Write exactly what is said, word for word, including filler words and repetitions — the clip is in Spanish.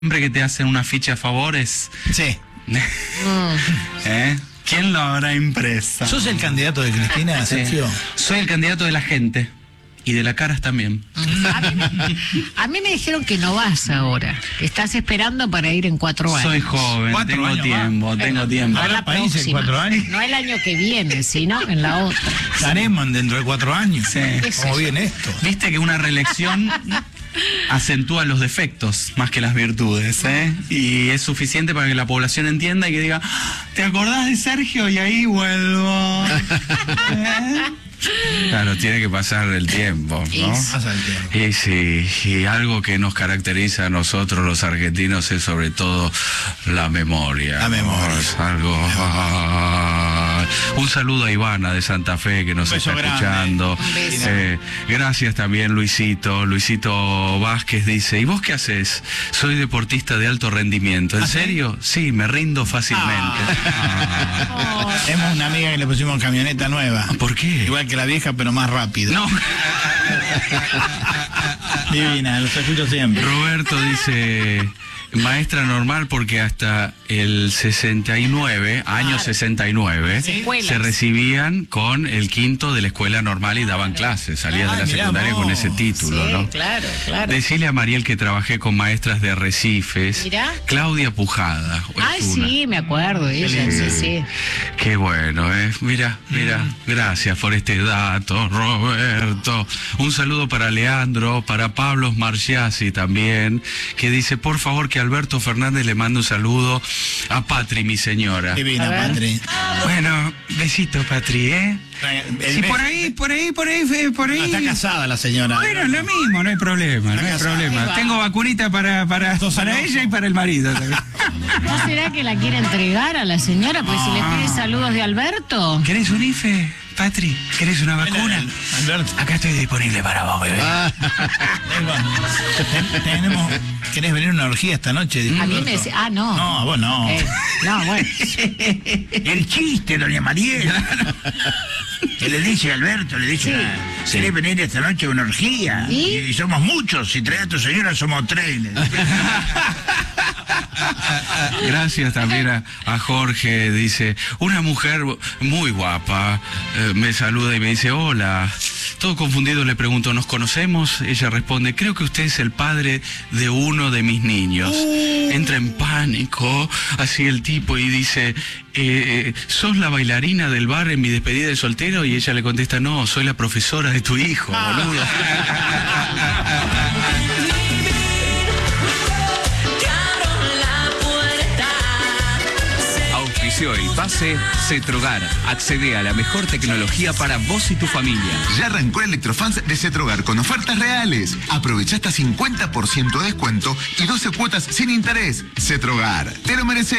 Siempre que te hacen una ficha a favores. Sí. ¿Eh? ¿Quién lo habrá impresa? ¿Sos el candidato de Cristina, Sergio? Sí. Soy el candidato de la gente. Y de la Caras también. A mí, me, a mí me dijeron que no vas ahora, que estás esperando para ir en cuatro años. Soy joven, tengo años tiempo, más. tengo Bueno, tiempo. no ¿Ahora la país en próxima. cuatro años? No el año que viene, sino en la otra. Estaremos dentro de cuatro años. Sí. ¿Cómo viene esto? Viste que una reelección acentúa los defectos más que las virtudes, ¿eh? Y es suficiente para que la población entienda y que diga, ¿te acordás de Sergio? Y ahí vuelvo. ¿Eh? Claro, tiene que pasar el tiempo, ¿no? Pasa el tiempo. Y sí, y algo que nos caracteriza a nosotros los argentinos es sobre todo la memoria. La memoria. ¿no? Es algo... ah, un saludo a Ivana de Santa Fe que nos Un beso está grande. escuchando. Un beso. Eh, gracias también, Luisito. Luisito Vázquez dice, ¿y vos qué haces? Soy deportista de alto rendimiento. ¿En ¿Ah, sí? serio? Sí, me rindo fácilmente. Oh, Tenemos una amiga que le pusimos camioneta nueva. Ah, ¿por qué? Igual que la vieja, pero más rápido. No. Divina, los escucho siempre. Roberto dice, maestra normal porque hasta el sesenta y nueve, año Claro. sesenta y nueve, Escuelas. se recibían con el quinto de la escuela normal y daban clases. Salías Ah, de la mirá secundaria vos. con ese título, sí, ¿no? claro, claro. Decirle a Mariel que trabajé con maestras de Arrecifes. Mirá. Claudia Pujada. Ay, es una. sí, me acuerdo de ella, sí, sí. Qué bueno, ¿eh? Mira, mira, gracias por este dato, Roberto. Un saludo para Leandro, para Pablo Marciasi también, que dice, por favor, que Alberto Fernández le mande un saludo a Patri, mi señora. Divina, A ver. Patri. Bueno, besito, Patri, ¿eh? El Sí, beso- por ahí, por ahí, por ahí, eh, por ahí. No, está casada la señora. Bueno, lo mismo, no hay problema, no hay casada. Ahí problema. va. Tengo vacunita para, para, Sos para celoso. ella y para el marido también. ¿No será que la quiere entregar a la señora? Pues si le pide saludos de Alberto. ¿Querés un I F E, Patri? ¿Querés una vacuna? Alberto. Acá estoy disponible para vos, bebé. Ten- Tenemos. ¿Querés venir a una orgía esta noche? Dijo A mí me Alberto. decía, ah, no. No, a vos no. Eh, no, bueno. El chiste, doña Mariel. Que le dice a Alberto, le dice, Sí. ah, ¿querés venir esta noche a una orgía? ¿Y? Y somos muchos, si traes a tu señora somos tres. le dice. Gracias también a, a Jorge, dice, una mujer muy guapa eh, me saluda y me dice, hola. Todo confundido le pregunto, ¿nos conocemos? Ella responde, creo que usted es el padre de uno de mis niños. Entra en pánico, así el tipo, y dice, eh, ¿sos la bailarina del bar en mi despedida de soltero? Y ella le contesta, no, soy la profesora de tu hijo, boludo. Auspició el pase Cetrogar. Accede a la mejor tecnología para vos y tu familia. Ya arrancó Electrofans de Cetrogar con ofertas reales. Aprovecha hasta cincuenta por ciento de descuento y doce cuotas sin interés. Cetrogar, te lo mereces.